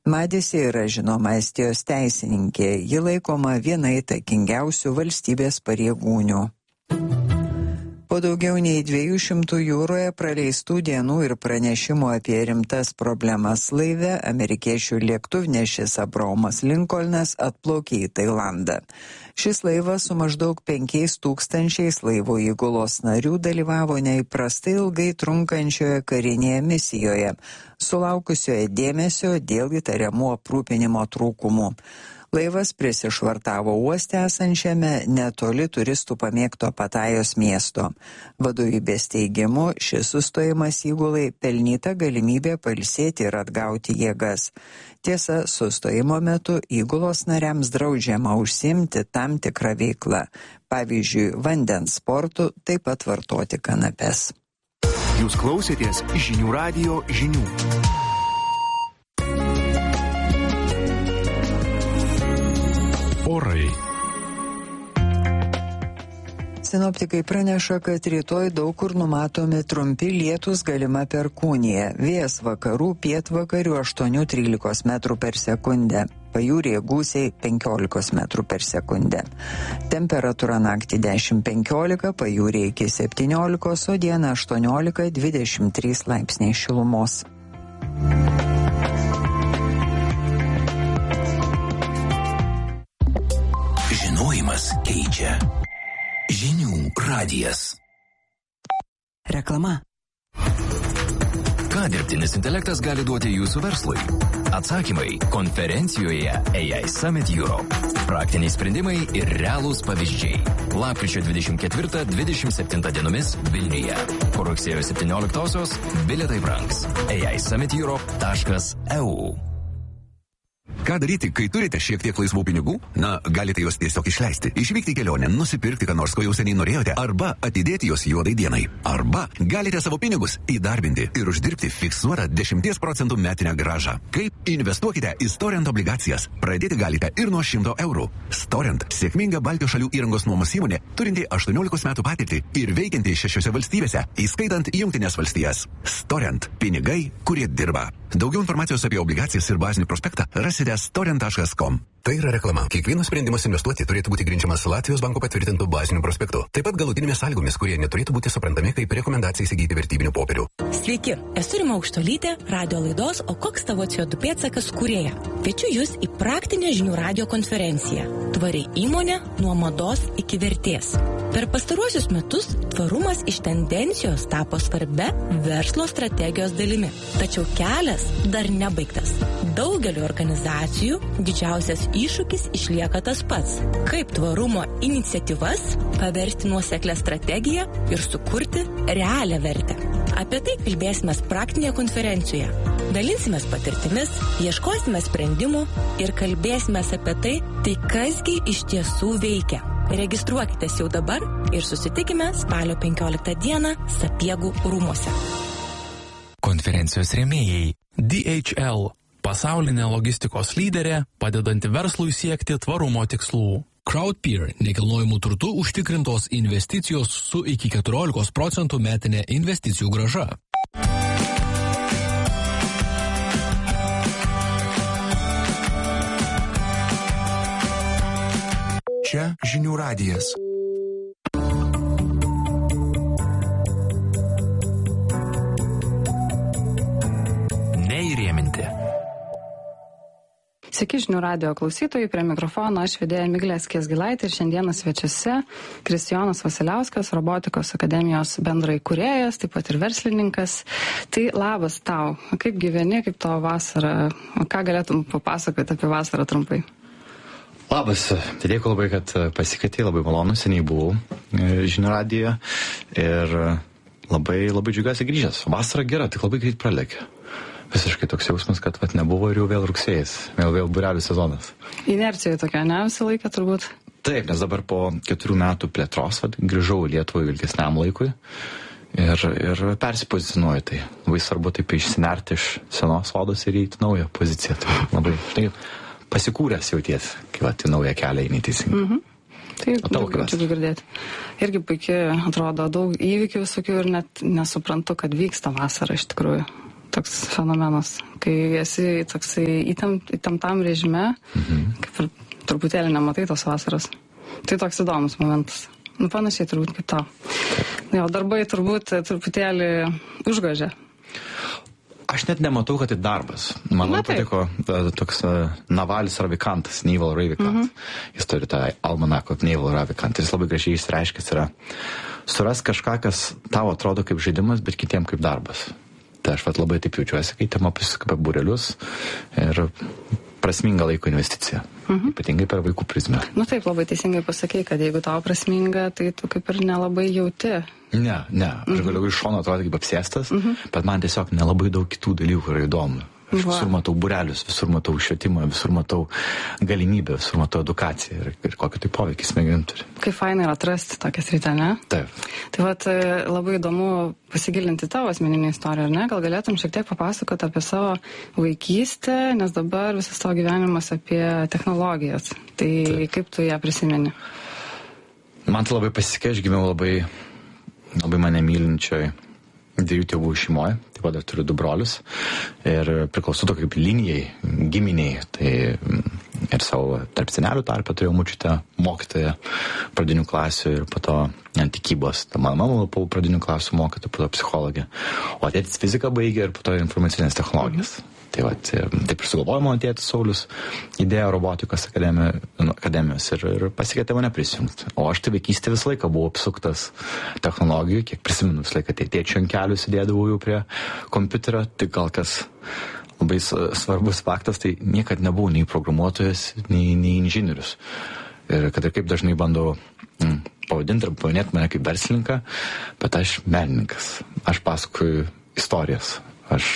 Madisė yra žinoma Estijos teisininkė, ji laikoma viena įtakingiausių valstybės pareigūnių. Po daugiau nei 200 jūroje praleistų dienų ir pranešimų apie rimtas problemas laive, amerikiečių lėktuvnešis Abraomas Lincolnas atplaukė į Tailandą. Šis laivas su maždaug 5000 laivo įgulos narių dalyvavo neįprastai ilgai trunkančioje karinėje misijoje, sulaukusioje dėmesio dėl įtariamų aprūpinimo trūkumų. Laivas prisišvartavo uoste esančiame netoli turistų pamėgto Patajos miesto. Vadovybės teigimu, šis sustojimas įgulai pelnyta galimybė pailsėti ir atgauti jėgas. Tiesa, sustojimo metu įgulos nariams draudžiama užsiimti tam tikrą veiklą. Pavyzdžiui, vandens sportų, taip pat vartoti kanapes. Jūs klausėtės Žinių radijo žinių. Orai. Sinoptikai praneša, kad rytoj daug kur numatomi trumpi lietūs, galima perkūnija. Vėjas vakarų, pietvakarių 8-13 metrų per sekundę. Pajūryje gūsiai 15 metrų per sekundę. Temperatūra naktį 10-15, pajūryje iki 17, o dieną 18-23 laipsniai šilumos. Žinojimas keičia. Žinių radijas. Reklama. Ką dirbtinis intelektas gali duoti jūsų verslui? Atsakymai konferencijoje AI Summit Europe. Praktiniai sprendimai ir realūs pavyzdžiai. Lapkričio 24-27 dienomis Vilniuje. Po rugsėjo 17-osios bilietai brangs. AISummitEurope.eu. Ką daryti, kai turite šiek tiek laisvų pinigų? Na, galite juos tiesiog išleisti. Išvykti į kelionę, nusipirkti, ką nors, ko jau seniai norėjote, arba atidėti juos juodai dienai. Arba galite savo pinigus įdarbinti ir uždirbti fiksuotą 10% metinę grąžą. Kaip? Investuokite į Storent obligacijas. Pradėti galite ir nuo 100 eurų. Storent – sėkminga Baltijos šalių įrangos nuomos įmonė, turinti 18 metų patirtį ir veikianti 6 valstybėse, įskaitant Jungtines valstijas. Storent – pinigai, kurie dirba. Daugiau informacijos apie obligacijas ir bazinį prospektą rasite storent.com. Tai yra reklama. Kiekvienas sprendimas investuoti turėtų būti grindžiamas Latvijos banko patvirtintų bazinių prospektų. Taip pat galutinėmis sąlygomis, kurie neturėtų būti suprantami kaip rekomendacija įsigyti vertybinių popierių. Sveiki, esu Rima Aukštuolytė, radio laidos O koks tavo CO2 pėdsakas kūrėja. Kviečiu jūs į praktinę žinių radio konferenciją. Tvari įmonė nuo mados iki vertės. Per pastaruosius metus tvarumas iš tendencijos tapo svarbia verslo strategijos dalimi. Tačiau kelias dar nebaigtas. Daugeliu organizacijų didžiausias iššūkis išlieka tas pats. Kaip tvarumo iniciatyvas paversti nuoseklę strategiją ir sukurti realią vertę. Apie tai kalbėsime praktinėje konferencijoje. Dalinsimės patirtimis, ieškosime sprendimų ir kalbėsime apie tai kasgi iš tiesų veikia. Registruokitės jau dabar ir susitikime spalio 15 dieną Sapiegų rūmuose. Konferencijos rėmėjai DHL – pasaulinė logistikos lyderė, padedanti verslui siekti tvarumo tikslų. Crowdpeer – nekilnojamų turtų užtikrintos investicijos su iki 14% metinė investicijų grąža. Čia Žinių radijas. Neįrėminti. Sveiki Žinių radijo klausytojai, prie mikrofono aš vedėja Miglė Skiesgilaitė ir šiandieną svečiuose Kristijonas Vasiliauskas, Robotikos akademijos bendraįkūrėjas, taip pat ir verslininkas. Tai labas tau, kaip gyveni, kaip tavo vasara, ką galėtum papasakoti apie vasarą trumpai? Labas, tai dėkui labai, kad pasikvietei, labai malonu, seniai buvau Žinių radijoje ir labai džiugiuosi grįžęs. Vasara gera, tik labai greit pralėkė. Visiškai toks jausmas, kad nebuvo ir jau vėl rugsėjas, vėl būrelių sezonas. Inercija tokia, ne visą laiką turbūt? Taip, nes dabar po 4 metų plėtros grįžau į Lietuvą ilgesniam laikui ir persipozicionuoju. Tai labai svarbu taip išsinerti iš senos vados ir įeiti naują poziciją. Tai labai pasikūręs jauties, kai į naują kelią eini teisingai. Tai džiugu girdėti. Irgi puikiai atrodo daug įvykių visokių ir net nesuprantu, kad vyksta vasara iš tikrųjų. toks fenomenas, kai esi toksai įtemptam režime, kaip ir truputėlį nematai tos vasaros. Tai toks įdomus momentas. Panašiai turbūt kaip tau. Jo, darbai turbūt truputėlį užgožia. Aš net nematau, kad tai darbas. Man patiko toks Navalis Ravikantas, Naval Ravikant. Jis turi tą almanako Naval Ravikant. Jis labai gražiai išreiškęs yra. Suras kažką, kas tau atrodo kaip žaidimas, bet kitiem kaip darbas. Tai aš labai taip jaučiuosi, kai tema pasisuka apie būrelius ir prasminga laiko investicija. Ypatingai per vaikų prizmę. Taip, labai teisingai pasakei, kad jeigu tau prasminga, tai tu kaip ir nelabai jauti. Ne. Aš galiu iš šono atrodyti kaip apsėstas, bet man tiesiog nelabai daug kitų dalykų yra įdomu. Aš visur matau būrelius, visur matau švietimą, visur matau galimybę, visur matau edukaciją ir kokį tai poveikį smegenim turi. Kaip fainai yra atrasti tokią sritę, ne? Taip. Tai labai įdomu pasigilinti tavo asmeninį istoriją, ar ne? Gal galėtum šiek tiek papasakoti apie savo vaikystę, nes dabar visas tavo gyvenimas apie technologijas. Tai kaip tu ją prisimeni? Man tai labai pasisekė, aš gimiau labai mane mylinčioj 2 tėvų šeimoje, taip pat turiu 2 brolius ir priklausau to kaip linijai, giminiai, tai ir savo tarp senelių tarpę turėjau močiutę mokytoją pradinių klasių ir po to tikybos, mano mama buvo pradinių klasių mokytoja, po to psichologė, o tėtis fiziką baigė ir po to informacinės technologijas. Tai taip ir sugalvojo mano tėtis Saulius, idėja robotikos akademijos ir pasikvietė mane prisijungti. O aš tai vaikystė visą laiką buvau apsuktas technologijų, kiek prisimenu visą laiką, tai tėčio ant kelių sėdėdavau jau prie kompiuterio, tik gal kas labai svarbus faktas, tai niekad nebuvau nei programuotojas, nei inžinierius. Ir kad ir kaip dažnai bandau pavadinti ar paminėti mane kaip verslininką, bet aš menininkas, aš pasakoju istorijas, aš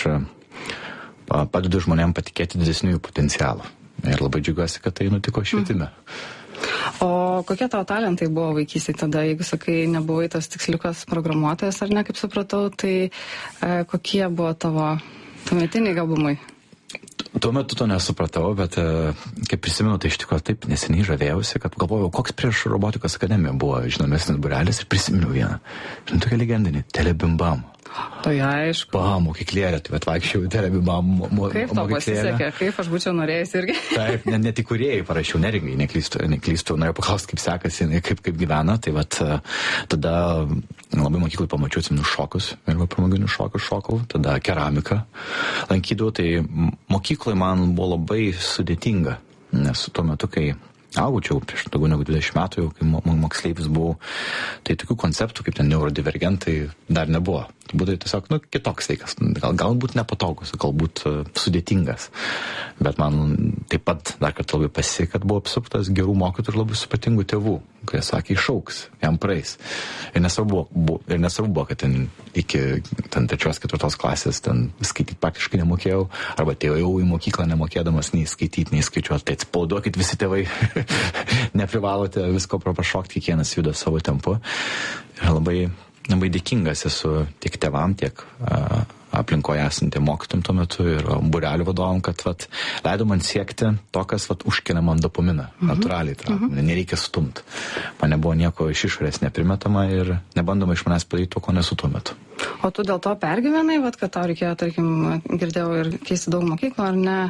padedu žmonėm patikėti didesnių jų potencialą. Ir labai džiugiuosi, kad tai nutiko švietime. O kokie tavo talentai buvo vaikystėje tada, jeigu sakai, nebuvai tas tiksliukas programuotojas, ar ne, kaip supratau, tai kokie buvo tavo tuometiniai gabumai? Tuo metu to nesupratau, bet kaip prisimenu, tai iš tikrųjų taip neseniai žavėjausi, kad galvojau, koks prieš robotikos akademiją buvo žinomesnis būrelis ir prisimenu vieną. Žinau, tokia legendinė, Telebimbam. Tai aišku. Mokyklėlė, tai vaikščiau Telebimbam mokyklėlę. Kaip tau pasisekė, kaip aš būčiau norėjęs irgi. Taip, net įkūrėjai parašiau, neringai, neklystu, norėjau paklausti, kaip sekasi, kaip gyvena, tai tada labai mokyklai pamačiau atsimenu šokus, ir pramoginių šokus šokau, tada keramiką lankydavau, tai mokykloje man buvo labai sudėtinga, nes tuo metu, kai augučiau prieš daugiau negu 20 metų, jau kai moksleivis buvau, tai tokių konceptų kaip ten neurodivergentai dar nebuvo. Tai būtų tiesiog, kitoks vaikas, galbūt nepatogus, galbūt sudėtingas. Bet man taip pat dar kartą labai pasisekė, kad buvo apsuptas gerų mokytojų ir labai supratingų tėvų, kurie sakė, išauks, jam praeis. Ir nesvarbu buvo, kad ten iki 3-4 klasės ten skaityti praktiškai nemokėjau, arba atėjau į mokyklą nemokėdamas nei skaityti, nei skaičiuoti. Tai atsipalaiduokit visi tėvai, neprivalote visko prašokti, kiekvienas juda savo tempu. Ir labai dėkingas esu tiek tėvam, tiek aplinkoje esantiem mokytojam tuo metu ir būrelių vadovam, kad leido man siekti to, kas užkelia man dopaminą, natūraliai. Nereikia stumti. Man nebuvo nieko iš išorės neprimetama ir nebandoma iš manęs padaryti to, ko nesu tuo metu. O tu dėl to pergyvenai, kad tau reikėjo, tarkim, girdėjau ir keisti daug mokyklų, ar ne?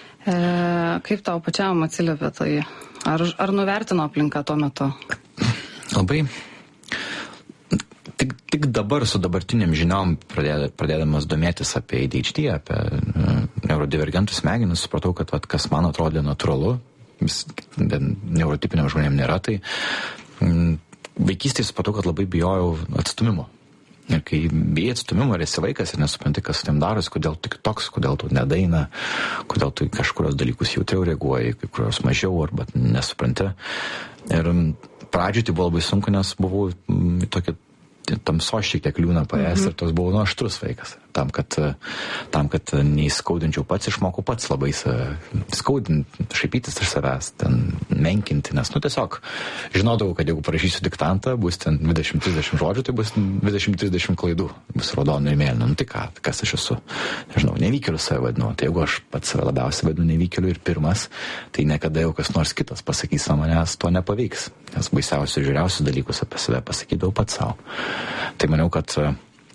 Kaip tau pačiam atsiliepė tai? Ar nuvertino aplinką tuo metu? Labai. Tik dabar su dabartiniam žiniom pradėdamas domėtis apie ADHD, apie neurodivergentų smegenis, supratau, kad kas man atrodė natūralu, neurotipiniam žmonėm nėra, tai vaikystėje supratau, kad labai bijojau atstumimo. Ir kai bijai atstumimo ir esi vaikas ir nesupranti, kas su tiem darosi, kodėl tik toks, kodėl tu nedaina, kodėl tu kažkurios dalykus jautriau reaguoji, kai kurios mažiau arba nesupranti. Ir pradžioj tai buvo labai sunku, nes buvau tokia tamsos šiek tiek liūną paės ir tos buvau aštrus vaikas. Tam, kad neįskaudinčiau pats, išmokau pats labai skaudinti, šaipytis iš savęs, ten menkinti, nes tiesiog žinodavau, kad jeigu parašysiu diktantą, bus ten 20-30 žodžių, tai bus 20-30 klaidų, bus raudonų ir mėlynų. Tai kas aš esu? Nežinau, nevykėliu save vadinu. Tai jeigu aš pats save labiausiai vadinu nevykėliu ir pirmas, tai niekada jau kas nors kitas pasakys manęs, to nepaveiks. Nes baisiausius ir žiūriausius dalykus apie save pasakydavau pats savo. Tai maniau, kad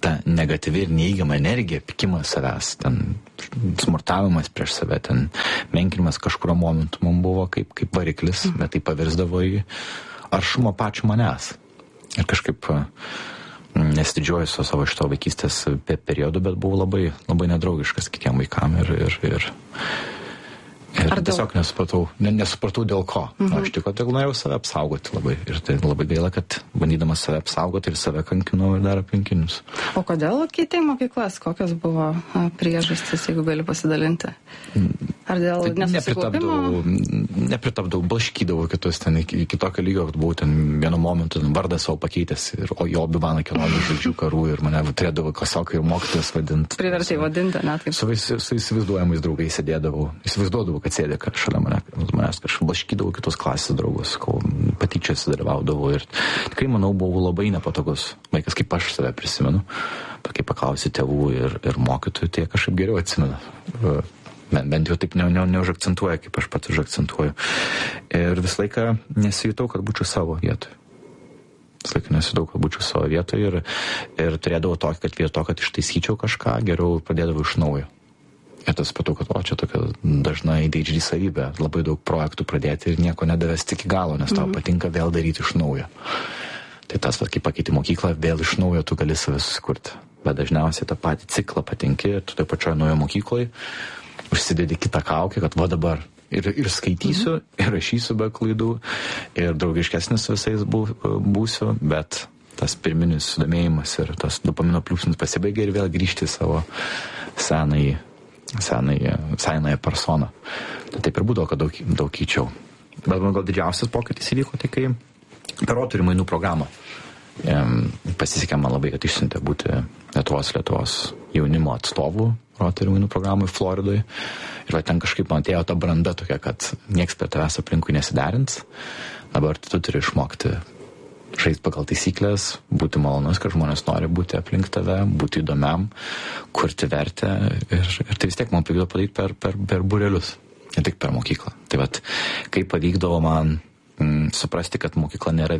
ta negatyvi ir neįgiama energija, pikimas savęs, ten smurtavimas prieš save, ten menkinimas kažkurio momentu man buvo kaip variklis, bet tai pavirsdavo į aršumą pačių manęs. Ir kažkaip nesididžiuoju su savo šito vaikystės periodu, bet buvau labai, labai nedraugiškas kitiem vaikam ir tiesiog nesupratau dėl ko. Aš tik norėjau save apsaugoti labai. Ir tai labai gaila, kad bandydamas save apsaugoti ir save kankinau ir dar aplinkinius. O kodėl keitei mokyklas? Kokios buvo priežastys, jeigu gali pasidalinti? Ar dėl nesusikaupimo? Nepritapdavau, blaškydavau kitus ten iki tokio lygio, kad buvau ten vienu momentu vardą savo pakeitęs o jo Obi-Vaną kelionių žodžių karų ir mane turėdavo klasiokai ir mokytojas vadinti. Privertė vadinti, net kaip. Su įsivaizduojamais draugais įsivaizduodavau, kad sėdė šalia manęs, kažkaip blaškydavau kitos klasės draugus, patyčiose dalyvaudavau ir tikrai, manau, buvau labai nepatogus vaikas, kaip aš save prisimenu. Kai paklausiu tėvų ir mokytojų, tai kažkaip geriau atsimenu. Bent jau taip neužakcentuoja, kaip aš pats užakcentuoju. Ir visą laiką nesijutau, kad būčiau savo vietoje. Visą laiką nesijutau, kad būčiau savo vietoje ir turėdavau tokį, kad vietoj to, kad ištaisyčiau kažką, geriau pradėdavau iš naujo. Ir tas patau, kad čia tokia dažna ADHD savybė, labai daug projektų pradėti ir nieko nedavesti iki galo, nes tau patinka vėl daryti iš naujo. Tai tas, kai pakeiti mokyklą, vėl iš naujo tu gali save susikurti. Bet dažniausiai tą patį ciklą patinki, tu taip pačioje naujo mokykloje užsidedi kitą kaukę, kad va dabar ir skaitysiu, ir rašysiu be klaidų, ir draugiškesnis visais būsiu, bet tas pirminis sudomėjimas ir tas dopamino pliūpsnis pasibaigia ir vėl grįžti į savo senąją personą. Tai taip ir būdavo, kad daug keičiau. Bet man gal didžiausias pokytis įvyko, tai kai per rotary mainų programą pasisekė man labai, kad išsiuntė būti Lietuvos jaunimo atstovų rotary mainų programai Floridoje. Ir ten kažkaip man atėjo ta branda tokia, kad nieks prie tavęs aplinkui nesiderins. Dabar tu turi išmokti žaisti pagal taisyklės, būti malonus, kad žmonės nori būti aplink tave, būti įdomiam, kurti vertę. Ir tai vis tiek man pavyko padaryti per būrelius, ne tik per mokyklą. Tai vat, kaip pavykdavo man suprasti, kad mokykla nėra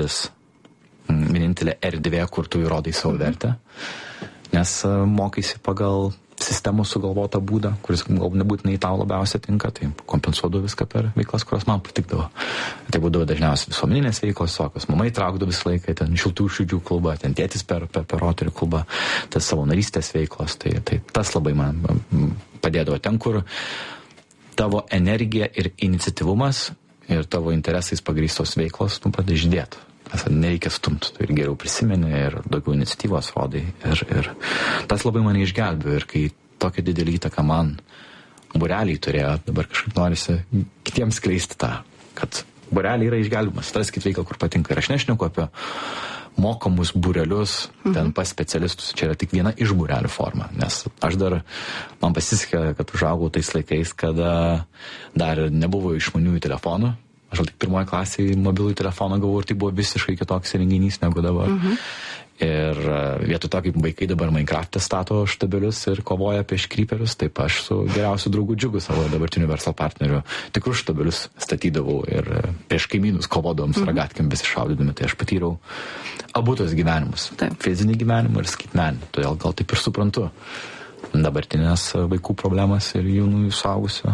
vienintelė erdvė, kur tu įrodai savo vertę, nes mokaisi pagal sistemų sugalvotą būdą, kuris gal nebūtinai tau labiausiai tinka, tai kompensuodavo viską per veiklas, kurios man patikdavo. Tai būdavo dažniausiai visuomeninės veiklos, tokios mamai traukdavo visą laiką, ten šiltų širdžių klubą, ten tėtis per rotary klubą, tas savo narystės veiklos, tai tas labai man padėdavo ten, kur tavo energija ir iniciatyvumas ir tavo interesais pagrįstos veiklos, pradeda žydėti. Nereikia stumti, tu ir geriau prisimeni ir daugiau iniciatyvos rodai. Ir tas labai mane išgelbėjo. Ir kai tokia didelį įtaką man būreliai turėjo, dabar kažkaip norisi kitiems skleisti tą, kad būreliai yra išgelbimas. Atraskit veiklą, kur patinka. Ir aš nešneku apie mokamus būrelius, ten pas specialistus. Čia yra tik viena iš būrelių forma. Nes man pasisekė, kad užaugau tais laikais, kada dar nebuvo išmaniųjų telefonų. Aš tik pirmoje klasėje mobilų telefoną gavau ir tai buvo visiškai kitoks renginys negu dabar. Ir vietoj to, kaip vaikai dabar Minecraft'e stato štabelius ir kovoja prieš kryperius, taip aš su geriausiu draugu Džiugu, savo dabartiniu verslo partneriu, tikrus štabelius statydavau ir prieš kaimynus kovodavom su ragatkėm besišaudydami. Tai aš patyriau abu tos gyvenimus. Fizinį gyvenimą ir skaitmeninį. Todėl gal taip ir suprantu dabartinės vaikų problemas ir jaunųjų suaugusių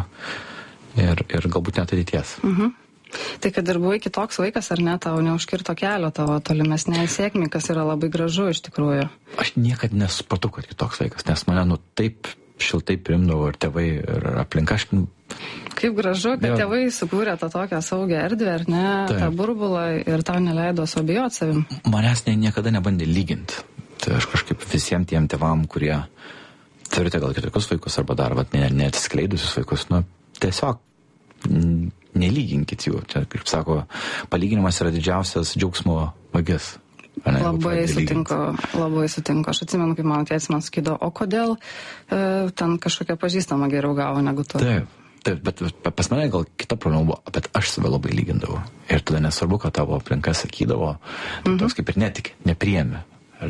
ir galbūt net ateities. Tai kad ir buvai kitoks vaikas, ar ne, tau neužkirto kelio tavo tolimesnei sėkmei, kas yra labai gražu iš tikrųjų. Aš niekad nesupratau, kad kitoks vaikas, nes mane taip šiltai priimdavo ir tėvai, ir aplinka. Kaip gražu, kad tėvai sukūrė tą tokią saugią erdvę, ar ne, tą burbulą ir tau neleido suabejoti savim. Manęs niekada nebandė lyginti. Tai aš kažkaip visiems tiem tėvam, kurie turite gal kitokius vaikus arba dar neatsiskleidusius vaikus, tiesiog nelyginkit jų. Čia, kaip sako, palyginimas yra didžiausias džiaugsmo vagis. Labai sutinku. Aš atsimenu, kaip mano tėtis man sakydavo, o kodėl ten kažkokia pažįstama geriau gavo negu tu? Taip, bet pas mane gal kita problema buvo, bet aš save labai lygindavau. Ir tada nesvarbu, kad tavo aplinka sakydavo, toks kaip ir netik, nepriėmė.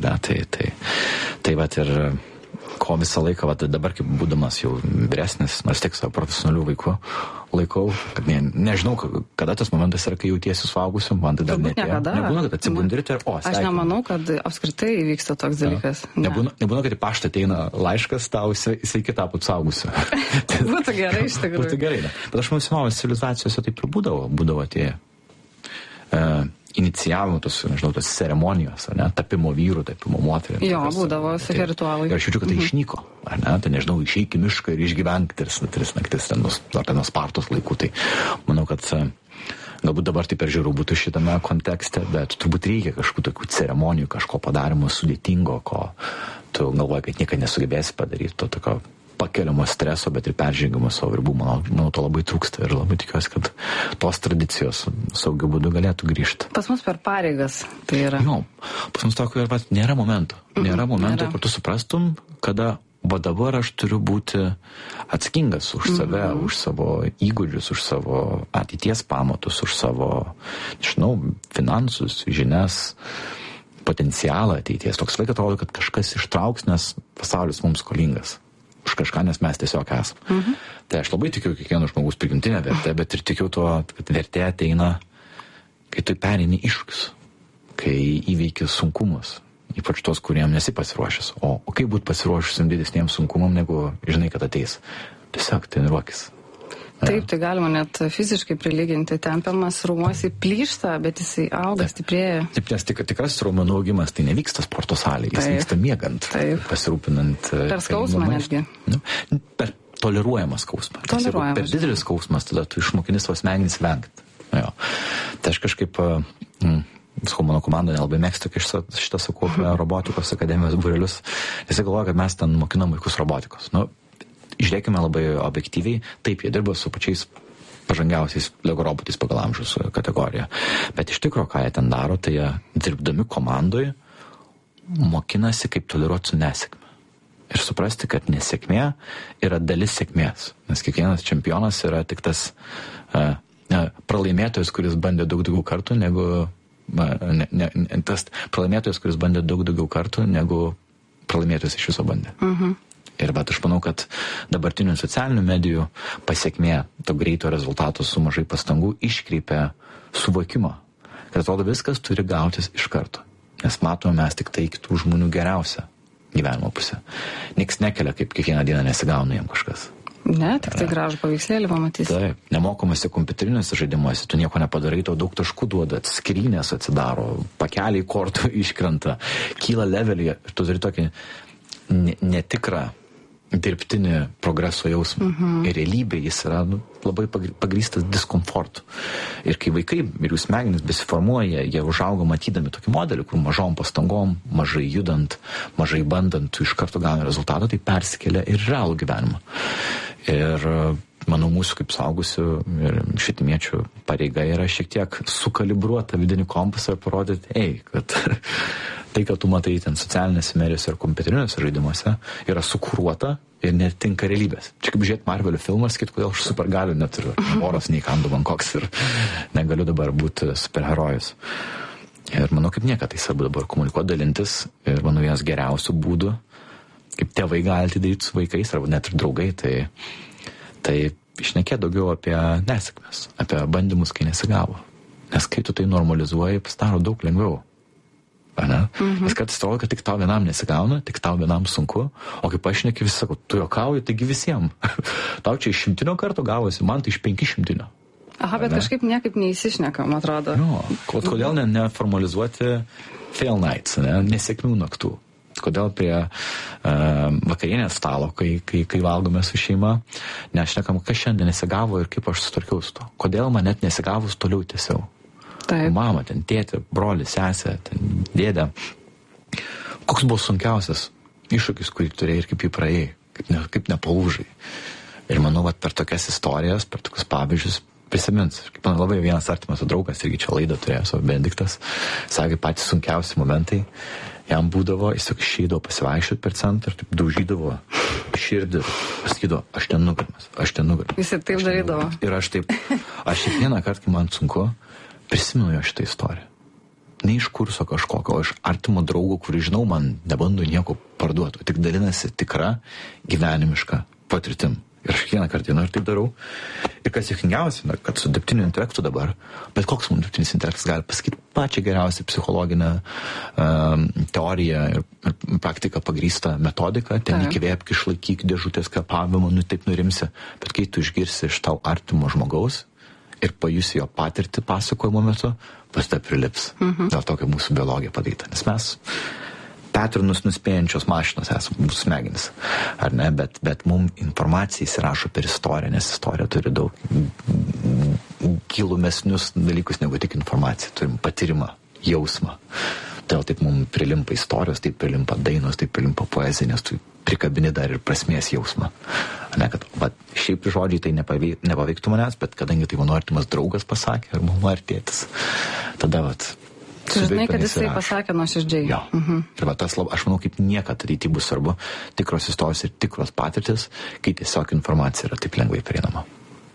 Tai vat ir ko visą laiką, dabar kaip būdamas jau vyresnis, nors tiek savo profesionalių vaikų, laikau, kad nežinau, kada tas momentas yra, kai jautiesi suaugusiu, man tai dar netėjo. Nebūna, kad atsibundirti ir Aš nemanau, kad apskritai vyksta toks dalykas. Nebūna, kad į paštą ateina laiškas tau, sveiki tapot suaugusiu. Būtų gerai, iš tikrųjų. Būtų gerai, ne? Bet aš manau, senovės civilizacijose taip ir būdavo tie inicijavimo tos ceremonijos, ne, tapimo vyrų, tapimo moterį. Jo, būdavo visokie ritualai. Ir aš jaučiu, kad tai išnyko, ar ne, tai nežinau, išeik į mišką ir išgyvenk tris naktis ten nuo Spartos laikų, tai manau, kad galbūt dabar taip per žiūrų būtų šitame kontekste, bet turbūt reikia kažkokių tokių ceremonijų, kažko padarimo sudėtingo, ko tu galvoji, kad niekada nesugebėsi padaryti, to tokio pakeliamo streso, bet ir peržengimo savo ribų. Manau, to labai trūksta ir labai tikiuosi, kad tos tradicijos saugiu būdu galėtų grįžti. Pas mus per pareigas tai yra. Jo, pas mus tokio ir nėra momento. Nėra momento, kur tu suprastum, kada va dabar aš turiu būti atsakingas už save, už savo įgūdžius, už savo ateities pamatus, už savo, nežinau, finansus, žinias, potencialą ateities. Toks laikas atrodo, kad kažkas ištrauks, nes pasaulis mums skolingas. Už kažką, nes mes tiesiog esame. Tai aš labai tikiu kiekvieno žmogaus prigimtinę vertę, bet ir tikiu tuo, kad vertė ateina, kai tu pereini iššūkius, kai įveiki sunkumus, ypač tos, kuriem nesi pasiruošęs. O kaip būti pasiruošusim didesniems sunkumam, negu žinai, kad ateis? Tiesiog treniruokis. Taip, tai galima net fiziškai prilyginti. Tempiamas raumuosi plyšta, bet jisai auga, stiprėja. Taip, nes tikras raumenų augimas tai nevyksta sporto salėje, jis vyksta miegant, pasirūpinant. Per skausmą netgi. Per toleruojamą skausmą. Per didelis skausmas, tada tu išmokini savo smegenis vengti. Tai aš kažkaip, mano komanda nelabai mėgsta, kai šitą sakau apie robotikos akademijos būrelius, jisai galvoja, kad mes ten mokinam vaikus robotikos. Žiūrėkime labai objektyviai, taip, jie dirba su pačiais pažangiausiais Lego robotais pagal amžiaus kategoriją. Bet iš tikrųjų, ką jie ten daro, tai jie dirbdami komandoje mokinasi, kaip toleruoti su nesėkme. Ir suprasti, kad nesėkmė yra dalis sėkmės. Nes kiekvienas čempionas yra tik tas pralaimėtojas, kuris bandė daug daugiau kartų, negu tas pralaimėtojas, kuris bandė daug daugiau kartų, negu pralaimėtojas iš viso bandė. Ir bet aš manau, kad dabartinių socialinių medijų pasiekmė to greito rezultato su mažai pastangų iškreipia suvokimą, kad atrodo viskas turi gautis iš karto. Nes matome mes tik tai kitų žmonių geriausią gyvenimo pusę. Niks nekelia, kaip kiekvieną dieną nesigauna jam kažkas. Ne, tik tai gražų paveikslėlį pamatysi. Taip, nemokamasi kompiuteriniuose žaidimuose, tu nieko nepadarai, tau daug taškų duoda, skrynės atsidaro, pakeliai kortų iškrenta, kyla levelį ir tu turi tokį netikrą dirbtinį progreso jausmą. Ir realybė jis yra labai pagrįstas diskomfortu. Ir kai vaikai ir jų smegenys besiformuoja, jie užauga matydami tokį modelį, kur mažom pastangom, mažai judant, mažai bandant, tu iš karto gauni rezultatą, tai persikelia ir realų gyvenimą. Ir manau, mūsų kaip saugusių ir švitimiečių pareiga yra šiek tiek sukalibruota vidinį kompasą ir parodyti, kad tai, kad tu matai ten socialinėse medijose ir kompiuteriniuose žaidimuose, yra sukuruota ir netinka realybės. Čia kaip žiūrėti Marvelio filmą ir sakyti, kodėl aš supergalių neturiu. Oras neįkandu man koks ir negaliu dabar būti superherojus. Ir manau, kaip niekada tai svarbu dabar komunikuoti, dalintis. Ir manau, vienas geriausių būdų, kaip tėvai gali daryti su vaikais, arba net ir draugai, tai šnekėti daugiau apie nesėkmes, apie bandymus, kai nesigavo. Nes kai tu tai normalizuoji, pasidaro daug lengviau. Nes kartais atrodo, kad tik tau vienam nesigauna, tik tau vienam sunku, o kaip aš šneki, visi sako, tu juokauji, taigi visiems. Tau čia iš 100 kartų gavosi, man tai iš 500. Aha, bet kažkaip niekaip neįsišnekam, atrodo. Kodėl neformalizuoti fail nights, nesėkmių naktų? Kodėl prie vakarienės stalo, kai valgome su šeima, nešnekam, kas šiandien nesigavo ir kaip aš sutvarkiau su to. Kodėl man net nesigavus toliau tiesiau? Taip. Mama, ten tėtė, broli, sesė, ten dėdė. Koks buvo sunkiausias iššūkis, kurį turėjai ir kaip jį praėjai, kaip nepalūžai. Ir manau, per tokias istorijas, per tokius pavyzdžius prisimins. Kaip man labai vienas artimas draugas, irgi čia laidą turėjo, savo Benediktas, sakė, patys sunkiausi momentai jam būdavo, jis tik išeidavo pasivaikščioti per centrą ir taip daužydavo širdį, pasakydavo, aš ten nugarimas. Jis ir taip darydavo. Ir aš kiekvieną kartą, kai man sunku, prisimenu jo šitą istoriją. Ne iš kurso kažkokio, o iš artimo draugo, kurį žinau, man nebando nieko parduoti, tik dalinasi tikra gyvenimiška patirtim. Ir aš kiekvieną kartą ir taip darau. Ir kas juokingiausia, kad su dirbtiniu intelektu dabar, bet koks mums dirbtinis intelektas gali pasakyti pačią geriausią psichologinę teoriją ir praktiką pagrįstą metodiką, ten įkvėpk, išlaikyk dėžutės kvėpavimo, taip nurimsi. Bet kai tu išgirsi iš tau artimo žmogaus ir pajusi jo patirtį pasakojimo metu, pas tai prilips. Dėl to, kaip mūsų biologija padaryta. Nes mes Petrinus nuspėjančios mašinos esame, mūsų smegenis, ar ne, bet mums informacija įsirašo per istoriją, nes istorija turi daug gilumesnius dalykus negu tik informacija, turim patyrimą, jausmą. Todėl taip mums prilimpa istorijos, taip prilimpa dainos, taip prilimpa poezija, nes tu prikabini dar ir prasmės jausmą. Ne, kad šiaip žodžiai tai nepaveiktų manęs, bet kadangi tai mano artimas draugas pasakė, ar mano artėtis, tada Tu žinai, kad jisai pasakė nuoširdžiai. Jo. Ir tas, aš manau, kaip niekad ateityje bus svarbu tikros istorijos ir tikros patirtis, kai tiesiog informacija yra taip lengvai prieinama.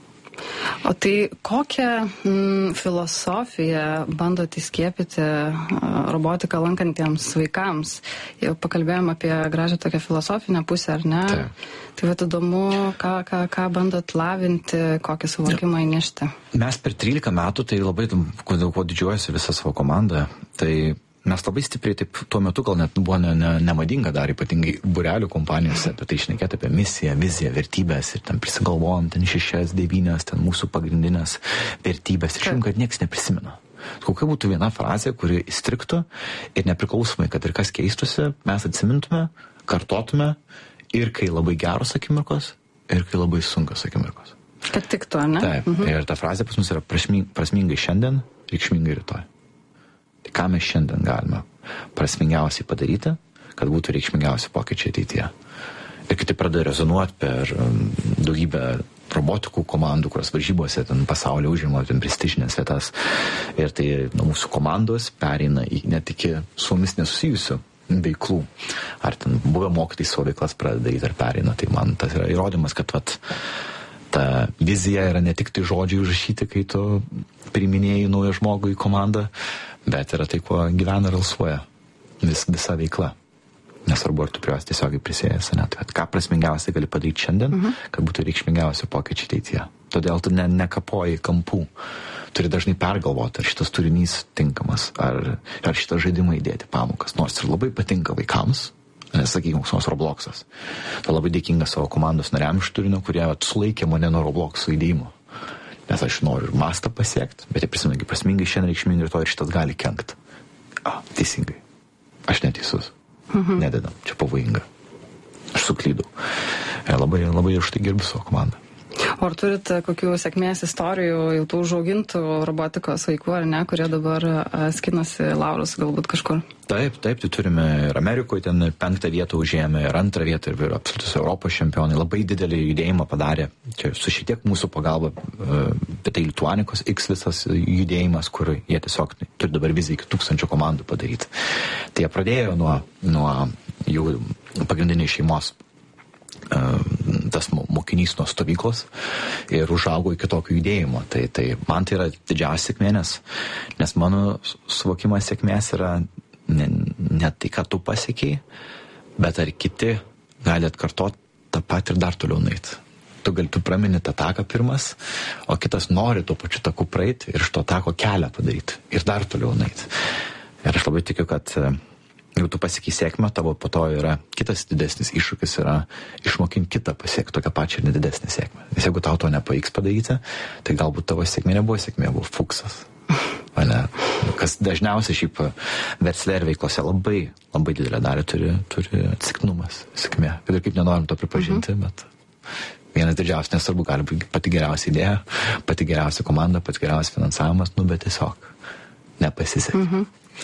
O tai kokią filosofiją bandot įskiepyti robotiką lankantiems vaikams? Jau pakalbėjom apie gražią tokią filosofinę pusę, ar ne? Tai įdomu, ką bandot lavinti, kokį suvokimą įnešti? Mes per 13 metų, tai labai, kuo didžiuojasi visą savo komandą, tai mes labai stipriai, taip tuo metu gal net buvo nemadinga dar, ypatingai būrelių kompanijose, apie tai šnekėti apie misiją, viziją, vertybės ir ten prisigalvojom, ten 6-9, ten mūsų pagrindinės vertybės ir šiandien, kad nieks neprisimena. Kokia būtų viena frazė, kuri įstriktų ir nepriklausomai, kad ir kas keistusi, mes atsimintume, kartotume ir kai labai geros akimirkos, ir kai labai sunkios akimirkos. Kad tiktų, ar ne? Taip, ir ta frazė pas mus yra prasmingai šiandien, reikšmingai rytoj. Tai ką mes šiandien galime prasmingiausiai padaryti, kad būtų reikšmingiausi pokyčiai ateityje. Ir kai tai pradeda rezonuoti per daugybę robotikų komandų, kurios varžybose ten pasaulyje užima ten prestižinės vietas. Ir tai mūsų komandos pereina į net iki su mumis nesusijusių veiklų. Ar ten buvę mokytojai savo veiklas pradeda daryti ar pereina. Tai man tas yra įrodymas, kad ta vizija yra ne tik tai žodžiai užrašyti, kai tu priiminėjai naują žmogų į komandą, bet yra tai, kuo gyvena ir alsuoja visa veikla. Nesvarbu, ar tu prie jos tiesiogiai prisėjęs, ne? Tai ką prasmingiausiai gali padaryti šiandien, kad būtų reikšmingiausi pokyčiai ateityje. Todėl tu nekapoji kampų. Turi dažnai pergalvoti, ar šitas turinys tinkamas, ar šitą žaidimą įdėti pamokas. Nors ir labai patinka vaikams, nesakykime, koks nors Robloxas. Tai labai dėkinga savo komandos nariam iš turinio, kurie sulaikė mane nuo Robloxo įdėjimo. Nes aš noriu ir mastą pasiekti, bet jie prisimena, prasmingai šiandien reikšmingai rytoj ir šitas gali kenkti. Teisingai. Aš neteisus. Nededam. Čia pavojinga. Aš suklydau. Labai, labai už tai gerbiu savo komandą. O ar turit kokių sėkmės istorijų jau tų užaugintų robotikos vaikų, ar ne, kurie dabar skinasi laurus galbūt kažkur? Taip, tai turime ir Amerikoje, ten 5 vietą užėjome, ir 2 vietą, ir absoliutus Europos čempionai. Labai didelį judėjimą padarė. Čia su šitiek mūsų pagalba, bet tai Lituanikos X visas judėjimas, kur jie tiesiog turi dabar viziją iki 1000 komandų padaryti. Tai jie pradėjo nuo jų pagrindinės šeimos tas mokinys nuo stovyklos ir užaugo iki tokio judėjimo. Tai man tai yra didžiausia sėkmė, nes mano suvokimas sėkmės yra ne tai, ką tu pasiekiai, bet ar kiti gali atkartoti tą patį ir dar toliau nueiti. Tu pramini tą taką pirmas, o kitas nori tuo pačiu taku praeiti ir iš to tako kelią padaryti ir dar toliau nueiti. Ir aš labai tikiu, kad jeigu tu pasiekiai sėkmę, tavo po to yra kitas didesnis iššūkis yra išmokinti kitą pasiekti tokią pačią ir nedidesnę sėkmę. Nes jeigu tau to nepavyks padaryti, tai galbūt tavo sėkmė nebuvo sėkmė, buvo fuksas. Kas dažniausiai šiaip versle ir veiklose labai, labai didelę dalį turi atsitiktinumas, sėkmė. Kad ir kaip nenorim to pripažinti, bet vienas didžiausias, nesvarbu, gali būti pati geriausia idėja, pati geriausia komanda, pati geriausias finansavimas, bet tiesiog nepasisekė.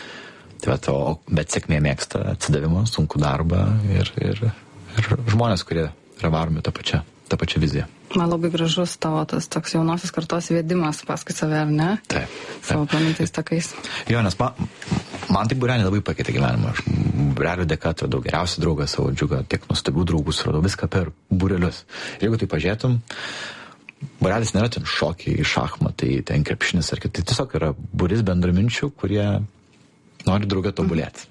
Bet sėkmė mėgsta atsidavimą, sunkų darbą ir žmonės, kurie yra varomi tą pačią viziją. Man labai gražus tavo tas toks jaunosios kartos vedimas paskui save, ar ne? Taip. Savo planintais takais. Jo, nes man tai būreliai labai pakeitė gyvenimą. Aš būrelių dėka atradau geriausią draugą savo džiugą, tiek nuostabių draugų suradau viską per būrelius. Ir jeigu tai pažiūrėtum, būrelis nėra ten šokiai, šachmatai, ten krepšinis ar kitai. Tiesiog yra būris bendraminčių, kurie nori draugę tobulėti.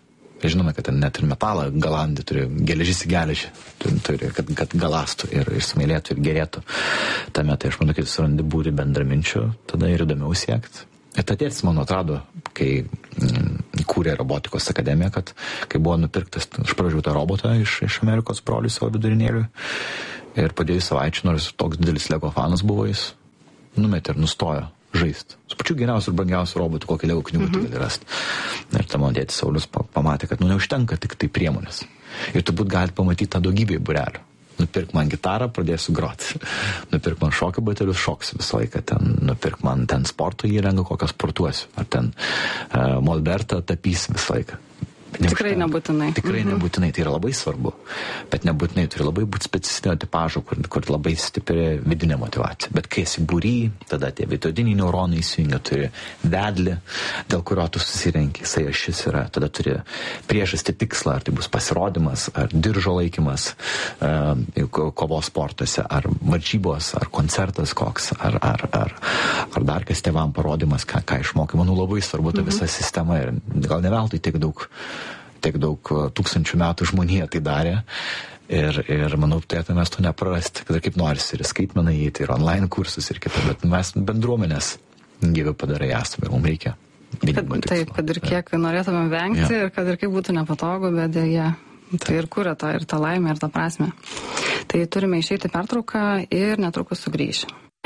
Žinome, kad ten net ir metalą galandį turi, geležis į geležį turi, kad galastų ir smėlėtų ir gerėtų. Tame tai aš manau, kad surandi būrį bendraminčių, tada ir įdomiau siekti. Ir ta tėtis mano atrado, kai kūrė robotikos akademiją, kad kai buvo nupirktas iš pradžių tą robotą iš Amerikos brolių savo vidurinėliui ir po 2 savaičių, nors toks didelis Lego fanas buvo, jis numetė ir nustojo žaisti. Su pačiu geriausiu ir brangiausiu robotu, kokį Lego knygų tu gali rasti. Ir ta mano tėtis Saulius pamatė, kad neužtenka tik tai priemonės. Ir turbūt galite pamatyti tą daugybę būrelių. Nupirk man gitarą, pradėsiu groti. Nupirk man šokių batelius, šoksiu visą laiką. Nupirk man ten sporto įrangą, kokią sportuosiu. Ar ten molbertą tapysiu visą laiką. Tikrai nebūtinai. Tikrai nebūtinai, tai yra labai svarbu. Bet nebūtinai turi labai būti specifinio tipažo, kur labai stipri vidinė motivacija. Bet kai esi būry, tada tie veidrodiniai neuronai įsijungia, turi vedlį, dėl kurio tu susirenki, jisai ašis yra. Tada turi priežastį tikslą, ar tai bus pasirodymas, ar diržo laikymas kovos sportuose, ar varžybos, ar koncertas koks, ar dar kas tėvam parodymas, ką išmokai. Manau, labai svarbu ta visa sistema ir gal ne veltui tiek daug tūkstančių metų žmonija tai darė ir manau, turėtume mes to neprarasti, kad ir kaip norisi ir skaitmenai įeiti, ir online kursus ir kitą, bet mes bendruomenės gyvi padarai esame ir mums reikia minimo tikslo. Taip, kad ir kiek norėtume vengti ir kad ir kaip būtų nepatogu, bet dėja, tai ir kuria ir tą laimę, ir tą prasme. Tai turime išeiti pertrauką ir netrukus sugrįšim.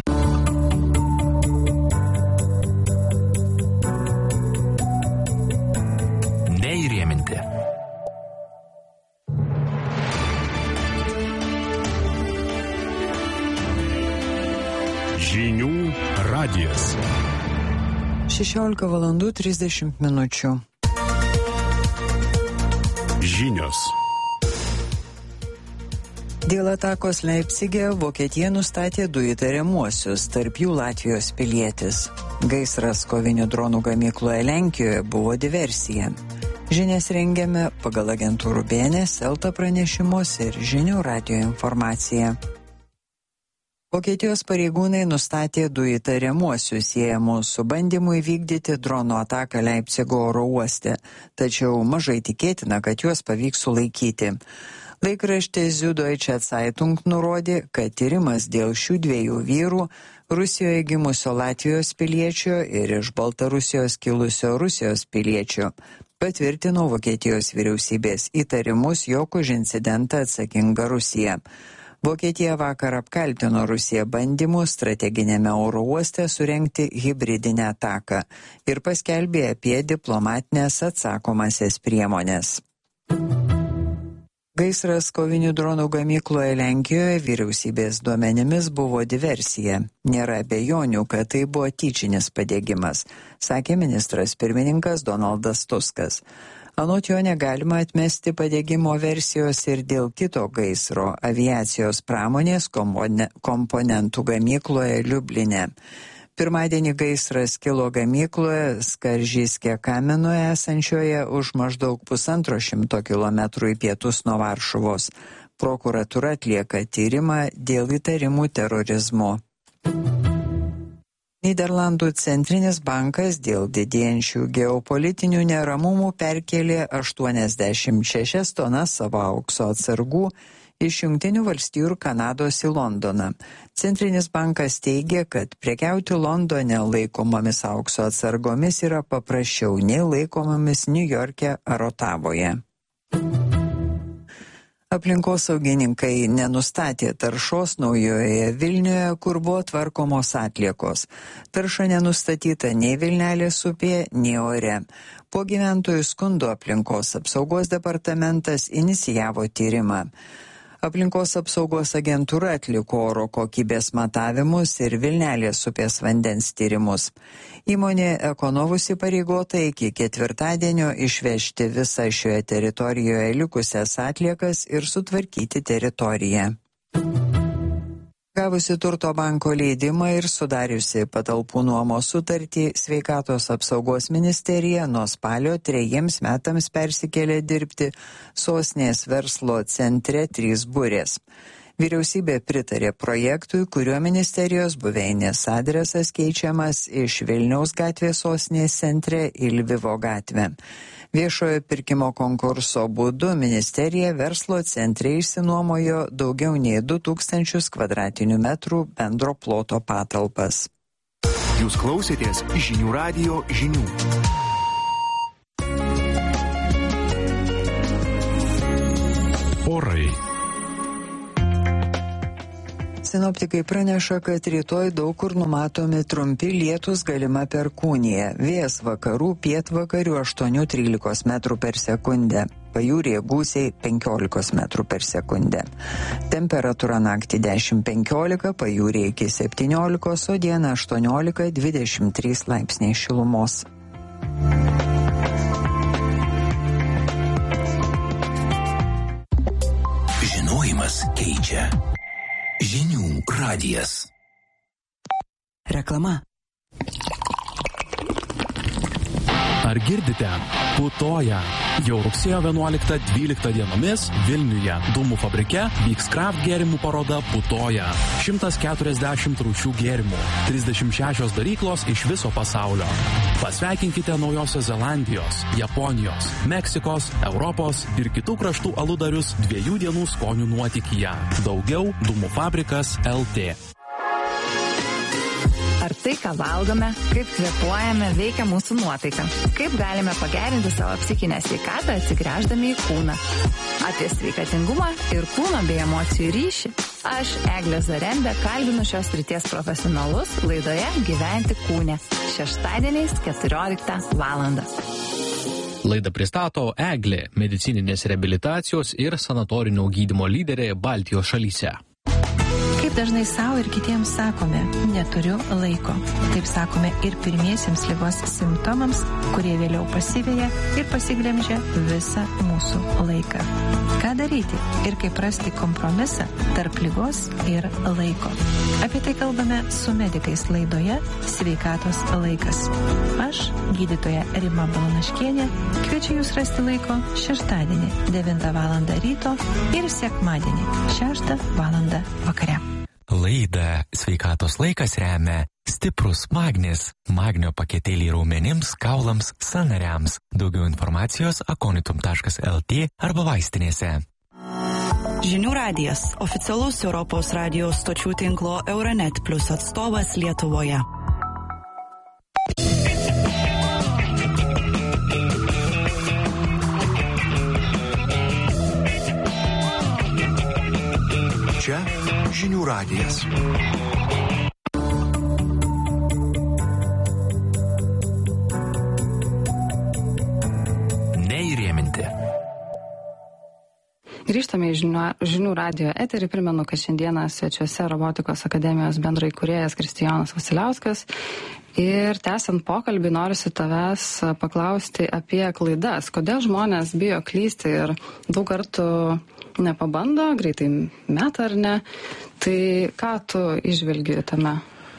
Neįrėminti. Žinių radijas. 16:30. Žinios. Dėl atakos Leipcige Vokietija nustatė 2 įtariamuosius, tarp jų Latvijos pilietis. Gaisras kovinių dronų gamykloje Lenkijoje buvo diversija. Žinias rengiame pagal agentūrų BNS, Elta pranešimus ir Žinių radijo informaciją. Vokietijos pareigūnai nustatė 2 įtariamuosius siejamus su bandymu įvykdyti dronų ataką Leipcigo oro uoste, tačiau mažai tikėtina, kad juos pavyks sulaikyti. Laikraštis Süddeutsche Zeitung nurodė, kad tyrimas dėl šių 2 vyrų, Rusijoje gimusio Latvijos piliečio ir iš Baltarusijos kilusio Rusijos piliečio, patvirtino Vokietijos vyriausybės įtarimus, jog už incidentą atsakinga Rusija. Vokietija vakar apkaltino Rusiją bandymu strateginėme oro uoste surengti hibridinę ataką ir paskelbė apie diplomatinės atsakomasias priemonės. Gaisras kovinių dronų gamykloje Lenkijoje vyriausybės duomenimis buvo diversija. Nėra abejonių, kad tai buvo tyčinis padegimas, sakė ministras pirmininkas Donaldas Tuskas. Anot jo negalima atmesti padegimo versijos ir dėl kito gaisro aviacijos pramonės komponentų gamykloje Liubline. Pirmadienį gaisras kilo gamykloje Skaržiskė Kamenoje esančioje už maždaug 150 kilometrų į pietus nuo Varšuvos. Prokuratūra atlieka tyrimą dėl įtarimų terorizmu. Nyderlandų centrinis bankas dėl didėjančių geopolitinių neramumų perkelė 86 tonas savo aukso atsargų iš Jungtinių valstijų ir Kanados į Londoną. Centrinis bankas teigia, kad prekiauti Londone laikomomis aukso atsargomis yra paprasčiau nei laikomomis Niujorke ar Otavoje. Aplinkosaugininkai nenustatė taršos Naujojoje Vilnioje, kur buvo tvarkomos atliekos. Tarša nenustatyta nei Vilnelės upėje, nei ore. Po gyventojų skundų aplinkos apsaugos departamentas inicijavo tyrimą. Aplinkos apsaugos agentūra atliko oro kokybės matavimus ir Vilnelės upės vandens tyrimus. Įmonė Ekonovus įpareigota iki 4 išvežti visą šioje teritorijoje likusias atliekas ir sutvarkyti teritoriją. Gavusi Turto banko leidimą ir sudariusi patalpų nuomos sutartį, Sveikatos apsaugos ministerija nuo spalio 3 metams persikėlė dirbti sostinės verslo centre 3 burės. Vyriausybė pritarė projektui, kuriuo ministerijos buveinės adresas keičiamas iš Vilniaus gatvės sostinės centre į Lvivo gatvę. Viešojo pirkimo konkurso būdu ministerija verslo centre išsinuomojo daugiau nei 2000 kvadratinių metrų bendro ploto patalpas. Jūs klausėtės Žinių radijo žinių. Orai. Sinoptikai praneša, kad rytoj daug kur numatomi trumpi lietūs, galima perkūnija. Vėjas vakarų, pietvakarių 8-13 metrų per sekundę. Pajūryje gūsiai 15 metrų per sekundę. Temperatūra naktį 10-15, pajūryje iki 17, o dieną 18-23 laipsniai šilumos. Žinojimas keičia. Žinių radijas. Reklama. Ar girdite? Putoja. Jau rugsėjo 11-12 dienomis Vilniuje Dūmų fabrike vyks kraft gėrimų paroda Putoja. 140 rūšių gėrimų, 36 daryklos iš viso pasaulio. Pasveikinkite Naujosios Zelandijos, Japonijos, Meksikos, Europos ir kitų kraštų aludarius 2 dienų skonių nuotykyje. Daugiau Dūmų fabrikas LT. Ar tai, ką valgome, kaip kvėpuojame, veikia mūsų nuotaiką? Kaip galime pagerinti savo psichinę sveikatą, atsigręždami į kūną? Apie sveikatingumą ir kūno bei emocijų ryšį. Aš, Eglė Zarembė, kalbinu šios srities profesionalus laidoje Gyventi kūne. Šeštadieniais 14 valandą. Laidą pristato Eglė, medicininės reabilitacijos ir sanatorinio gydymo lyderė Baltijos šalyse. Kaip dažnai savo ir kitiems sakome, neturiu laiko. Taip sakome ir pirmiesiems ligos simptomams, kurie vėliau pasiveja ir pasiglemžia visą mūsų laiką. Ką daryti ir kaip rasti kompromisą tarp ligos ir laiko? Apie tai kalbame su medikais laidoje Sveikatos laikas. Aš, gydytoja Rima Balanaškienė, kviečiu jūs rasti laiko šeštadienį 9 val. Ryto ir sekmadienį 6 val. Vakare. Laidą Sveikatos laikas remia stiprus magnis. Magnio paketėliai raumenims, kaulams, sąnariams. Daugiau informacijos akonitum.lt arba vaistinėse. Žinių radijas – oficialus Europos radijos stočių tinklo Euronet Plus atstovas Lietuvoje. Čia Žinių radijas. Neįrėminti. Grįžtame į žinių radijo eterį. Primenu, kad šiandieną svečiuose Robotikos akademijos bendraįkūrėjas Kristijonas Vasiliauskas. Ir tęsiant pokalbį, norisi tavęs paklausti apie klaidas. Kodėl žmonės bijo klysti ir daug kartų nepabando, greitai meta ar ne? Tai ką tu įžvelgi tame?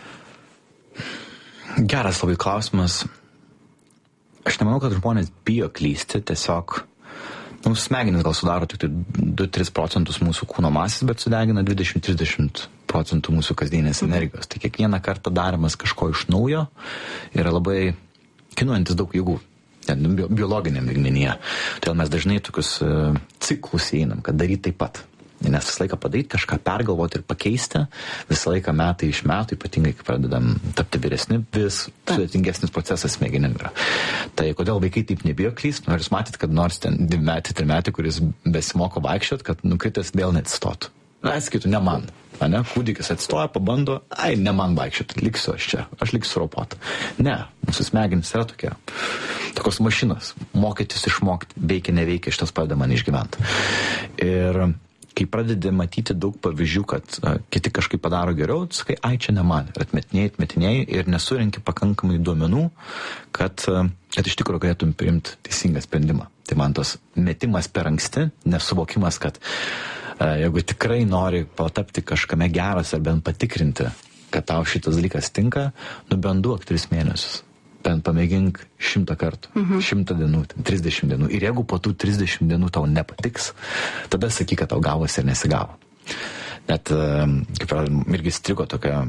Geras labai klausimas. Aš nemanau, kad žmonės bijo klysti, tiesiog smegenys gal sudaro tik 2-3% mūsų kūno masės, bet sudegina 20-30% mūsų kasdienės energijos. Tai kiekvieną kartą darimas kažko iš naujo yra labai kainuojantis daug jėgų, biologiniam lygmenyje. Todėl mes dažnai tokius ciklus einam, kad daryti taip pat. Nes visą laiką padaryti, kažką pergalvoti ir pakeisti, visą laiką metai iš metų, ypatingai kai pradedam tapti vyresni, vis sudėtingesnis procesas smegenim yra. Tai kodėl vaikai taip nebijo klysti? Jūs matėt, kad nors ten 2-3 metai, kuris besimoko vaikščiot, kad nukritęs vėl neatsistotų. Sakytų, ne man. Ne? Kūdikis atsistoja, pabando, ne man vaikščiot, liksiu aš čia, aš liksiu ropot. Ne, mūsų smegenys yra tokios mašinos, mokytis išmokti, veikia, neveikia, šitas padeda man išgyventi. Ir kai pradedi matyti daug pavyzdžių, kad kiti kažkaip padaro geriau, tu sakai, čia ne man, ir atmetinėjai ir nesurenki pakankamai duomenų, kad iš tikrųjų galėtum priimti teisingą sprendimą. Tai man tos metimas per anksti, nesuvokimas, kad jeigu tikrai nori patapti kažkame geras ar bent patikrinti, kad tau šitas dalykas tinka, bent duok 3 mėnesius. Bent pamėgink 100 kartų, 100 dienų, 30 dienų. Ir jeigu po tų 30 dienų tau nepatiks, tada sakyk, kad tau gavosi ir nesigavo. Net kaip irgi strigo